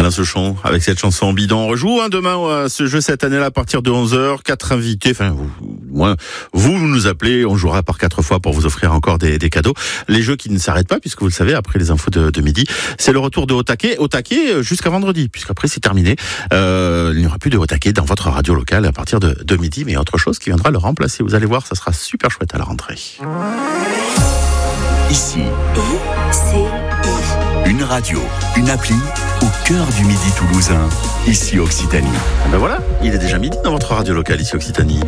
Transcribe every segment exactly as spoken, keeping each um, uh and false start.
bien ce chant avec cette chanson bidon. On rejoue hein, demain euh, ce jeu cette année-là à partir de onze heures. Quatre invités, enfin vous, moi, vous nous appelez, on jouera par quatre fois pour vous offrir encore des, des cadeaux. Les jeux qui ne s'arrêtent pas puisque vous le savez, après les infos de, de midi, c'est le retour de Au Taquet. Au Taquet jusqu'à vendredi, puisqu'après c'est terminé. Euh, il n'y aura plus de Au Taquet dans votre radio locale à partir de, de midi, mais autre chose qui viendra le remplacer. Vous allez voir, ça sera super chouette à la rentrée. Ici, Et c'est une radio, une appli au cœur du midi toulousain. Ici Occitanie. Ben voilà, il est déjà midi dans votre radio locale ici Occitanie.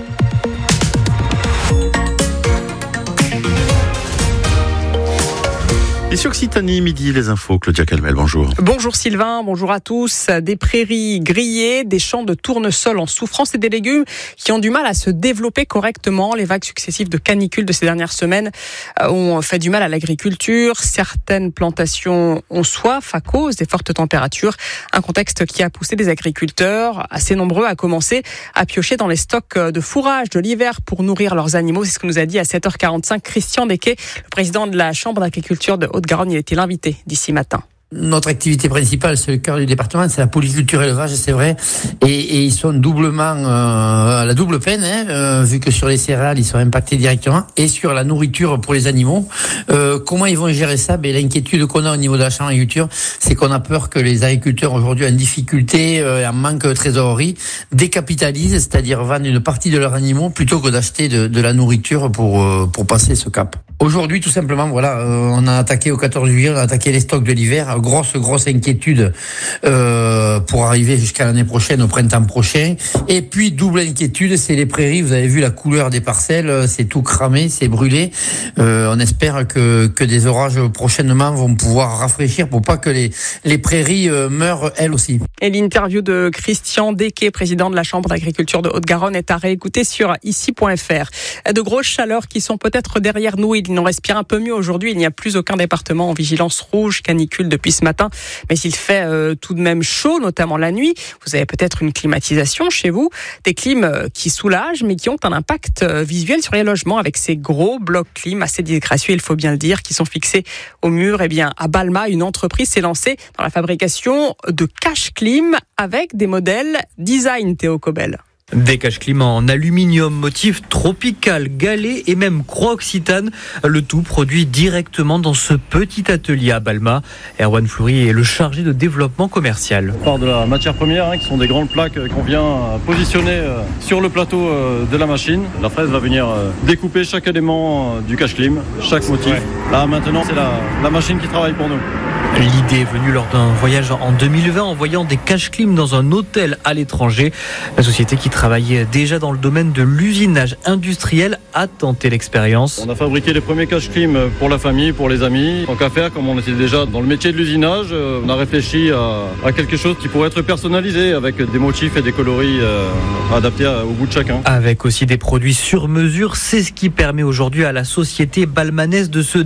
Ici Occitanie, midi, les infos. Claudia Calmel, bonjour. Bonjour Sylvain, bonjour à tous. Des prairies grillées, des champs de tournesol en souffrance et des légumes qui ont du mal à se développer correctement. Les vagues successives de canicule de ces dernières semaines ont fait du mal à l'agriculture. Certaines plantations ont soif à cause des fortes températures. Un contexte qui a poussé des agriculteurs assez nombreux à commencer à piocher dans les stocks de fourrage de l'hiver pour nourrir leurs animaux. C'est ce que nous a dit à sept heures quarante-cinq Christian Desquet, le président de la Chambre d'agriculture de Haute-Garonne. Il était l'invité d'ici matin. Notre activité principale, c'est le cœur du département, c'est la polyculture élevage, c'est vrai. Et, et ils sont doublement euh, à la double peine, hein, euh, vu que sur les céréales, ils sont impactés directement, et sur la nourriture pour les animaux. Euh, comment ils vont gérer ça? Ben, l'inquiétude qu'on a au niveau de la chambre d'agriculture, c'est qu'on a peur que les agriculteurs aujourd'hui en difficulté, euh, en manque de trésorerie, décapitalisent, c'est-à-dire vendent une partie de leurs animaux plutôt que d'acheter de, de la nourriture pour euh, pour passer ce cap. Aujourd'hui, tout simplement, voilà, euh, on a attaqué au quatorze juillet, on a attaqué les stocks de l'hiver. Grosse, grosse inquiétude euh, pour arriver jusqu'à l'année prochaine, au printemps prochain. Et puis, double inquiétude, c'est les prairies. Vous avez vu la couleur des parcelles, c'est tout cramé, c'est brûlé. Euh, on espère que, que des orages prochainement vont pouvoir rafraîchir pour pas que les, les prairies euh, meurent elles aussi. Et l'interview de Christian Desquet, président de la Chambre d'agriculture de Haute-Garonne, est à réécouter sur ici point f r. De grosses chaleurs qui sont peut-être derrière nous. Il en respire un peu mieux aujourd'hui. Il n'y a plus aucun département en vigilance rouge canicule depuis ce matin. Mais il fait euh, tout de même chaud, notamment la nuit. Vous avez peut-être une climatisation chez vous. Des clims euh, qui soulagent, mais qui ont un impact euh, visuel sur les logements avec ces gros blocs clim assez disgracieux, il faut bien le dire, qui sont fixés au mur. Eh bien, à Balma, une entreprise s'est lancée dans la fabrication de cache-clim avec des modèles design, Théo Cobel. Des cache-clim en aluminium, motif tropical, galet et même croix occitane. Le tout produit directement dans ce petit atelier à Balma. Erwan Fleury est le chargé de développement commercial. On part de la matière première, hein, qui sont des grandes plaques qu'on vient positionner euh, sur le plateau euh, de la machine. La fraise va venir euh, découper chaque élément euh, du cache-clim, chaque motif. Ouais. Là maintenant c'est la, la machine qui travaille pour nous. L'idée est venue lors d'un voyage en deux mille vingt en voyant des cache-clim dans un hôtel à l'étranger. La société qui travaillait déjà dans le domaine de l'usinage industriel a tenté l'expérience. On a fabriqué les premiers cache-clim pour la famille, pour les amis. Tant qu'à faire, comme on était déjà dans le métier de l'usinage, on a réfléchi à, à quelque chose qui pourrait être personnalisé avec des motifs et des coloris euh, adaptés à, au goût de chacun. Avec aussi des produits sur mesure, c'est ce qui permet aujourd'hui à la société balmanaise de se